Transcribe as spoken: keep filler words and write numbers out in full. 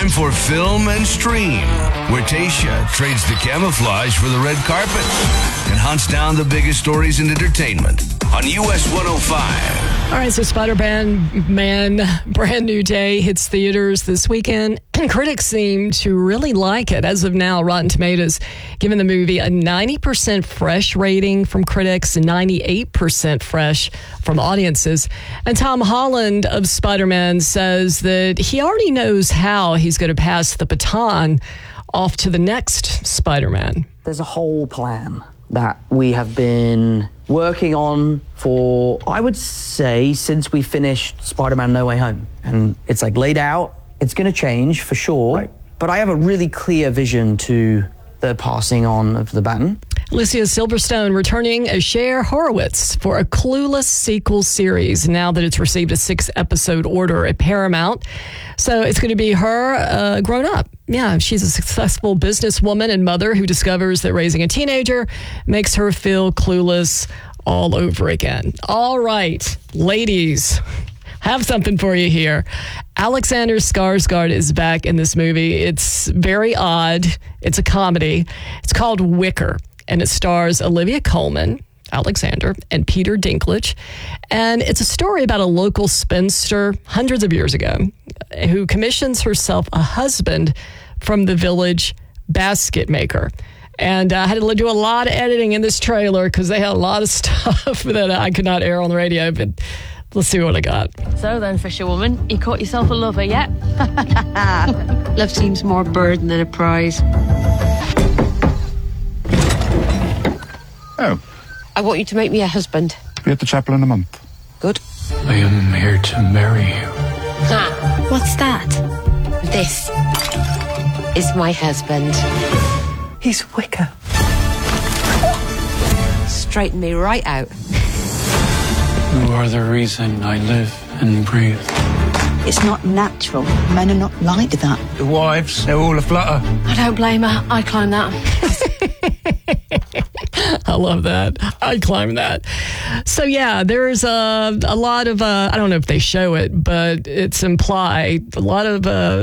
time for Film and Stream, where Tayshia trades the camouflage for the red carpet and hunts down the biggest stories in entertainment on U S one oh five. All right, so Spider-Man, Man, Brand New Day hits theaters this weekend. Critics seem to really like it. As of now, Rotten Tomatoes giving the movie a ninety percent fresh rating from critics and ninety-eight percent fresh from audiences. And Tom Holland of Spider-Man says that he already knows how he's going to pass the baton off to the next Spider-Man. There's a whole plan that we have been working on for, I would say, since we finished Spider-Man No Way Home. And it's like laid out. It's going to change for sure. Right. But I have a really clear vision to the passing on of the baton. Alicia Silverstone returning as Cher Horowitz for a Clueless sequel series now that it's received a six-episode order at Paramount. So it's going to be her uh, grown up. Yeah, she's a successful businesswoman and mother who discovers that raising a teenager makes her feel clueless all over again. All right, ladies, have something for you here. Alexander Skarsgård is back in this movie. It's very odd. It's a comedy. It's called Wicker, and it stars Olivia Colman, Alexander, and Peter Dinklage. And it's a story about a local spinster hundreds of years ago who commissions herself a husband from the village basket maker. And I had to do a lot of editing in this trailer because they had a lot of stuff that I could not air on the radio, but let's see what I got. So then, fisherwoman, you caught yourself a lover yet? Love seems more a burden than a prize. Oh. I want you to make me a husband. Be at the chapel in a month. Good. I am here to marry you. Ah, what's that? This is my husband. He's Wicker. Straighten me right out. You are the reason I live and breathe. It's not natural. Men are not like that. The wives, they're all aflutter. I don't blame her. I climbed that. I love that. I climb that. So, yeah, there's a, a lot of, uh, I don't know if they show it, but it's implied, a lot of uh,